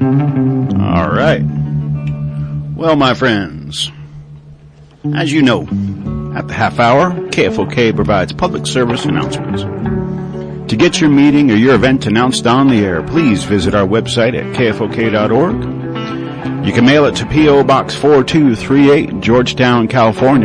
All right. Well, my friends, as you know, at the half hour, KFOK provides public service announcements. To get your meeting or your event announced on the air, please visit our website at kfok.org. You can mail it to P.O. Box 4238, Georgetown, California,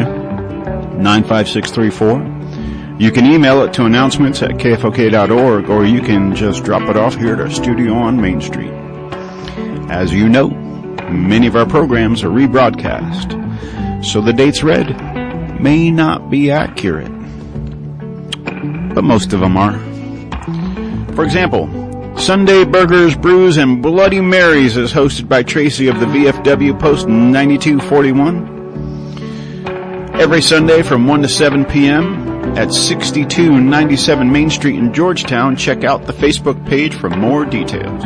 95634. You can email it to announcements at kfok.org, or you can just drop it off here at our studio on Main Street. As you know, many of our programs are rebroadcast, so the dates read may not be accurate, but most of them are. For example, Sunday Burgers, Brews, and Bloody Marys is hosted by Tracy of the VFW Post 9241. Every Sunday from 1 to 7 p.m. at 6297 Main Street in Georgetown. Check out the Facebook page for more details.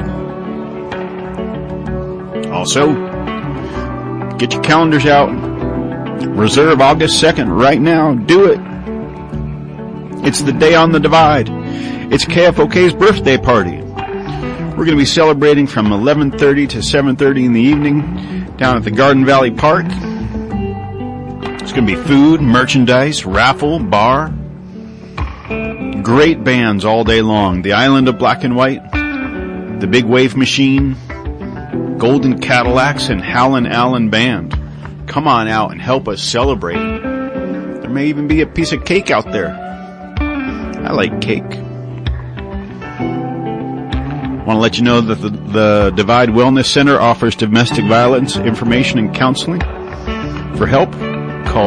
Also, get your calendars out. Reserve August 2nd right now. Do it. It's the day on the divide. It's KFOK's birthday party. We're going to be celebrating from 11:30 to 7:30 in the evening down at the Garden Valley Park. It's going to be food, merchandise, raffle, bar. Great bands all day long. The Island of Black and White, the Big Wave Machine, Golden Cadillacs, and Howlin' Allen Band. Come on out and help us celebrate. There may even be a piece of cake out there. I like cake. Want to let you know that the Divide Wellness Center offers domestic violence information and counseling. For help, call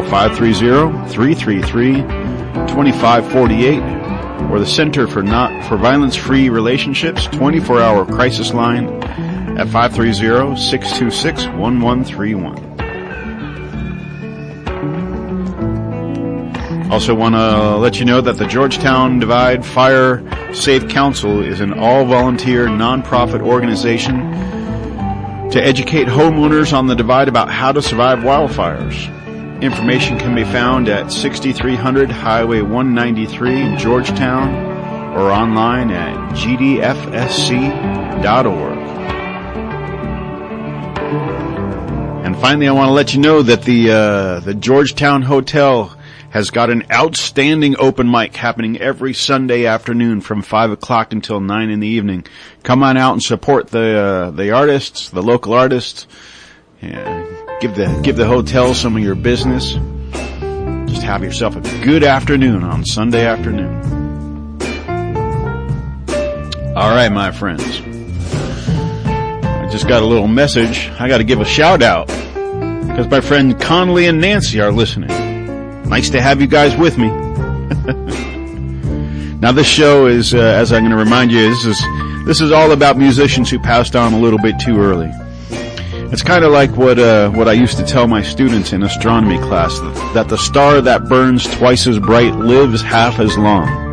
530-333-2548 or the Center for Violence-Free Relationships 24-hour crisis line at 530-626-1131. Also want to let you know that the Georgetown Divide Fire Safe Council is an all-volunteer nonprofit organization to educate homeowners on the Divide about how to survive wildfires. Information can be found at 6300 Highway 193 in Georgetown or online at gdfsc.org. And finally, I want to let you know that the Georgetown Hotel has got an outstanding open mic happening every Sunday afternoon from 5 o'clock until 9 in the evening. Come on out and support the artists, the local artists. Yeah, give the hotel some of your business. Just have yourself a good afternoon on Sunday afternoon. All right, my friends. I just got a little message. I got to give a shout out because my friend Conley and Nancy are listening. Nice to have you guys with me. Now this show is, as I'm going to remind you, this is all about musicians who passed on a little bit too early. It's kind of like what I used to tell my students in astronomy class, that the star that burns twice as bright lives half as long.